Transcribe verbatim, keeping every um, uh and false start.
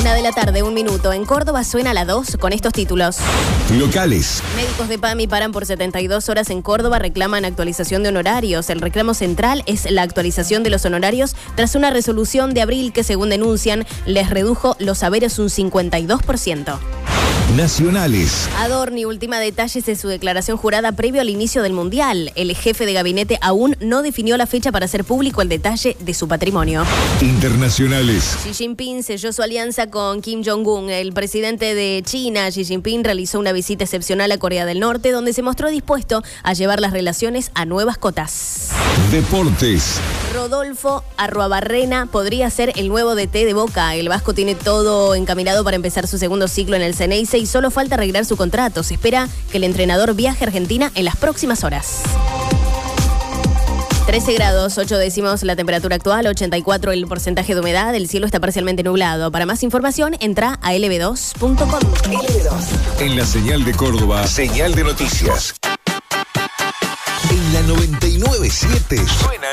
Una de la tarde, un minuto. En Córdoba suena la dos con estos títulos. Locales. Médicos de PAMI paran por setenta y dos horas en Córdoba, reclaman actualización de honorarios. El reclamo central es la actualización de los honorarios tras una resolución de abril que, según denuncian, les redujo los saberes un cincuenta y dos por ciento. Nacionales. Adorni ultima detalles de su declaración jurada previo al inicio del Mundial. El jefe de gabinete aún no definió la fecha para hacer público el detalle de su patrimonio. Internacionales. Xi Jinping selló su alianza con Kim Jong-un. El presidente de China, Xi Jinping, realizó una visita excepcional a Corea del Norte, donde se mostró dispuesto a llevar las relaciones a nuevas cotas. Deportes. Rodolfo Arruabarrena podría ser el nuevo D T de Boca. El vasco tiene todo encaminado para empezar su segundo ciclo en el Ceneice y solo falta arreglar su contrato. Se espera que el entrenador viaje a Argentina en las próximas horas. trece grados, ocho décimos la temperatura actual, ochenta y cuatro el porcentaje de humedad, el cielo está parcialmente nublado. Para más información, entra a L B dos punto com. L B dos. En la señal de Córdoba, señal de noticias. En la noventa y nueve punto siete suena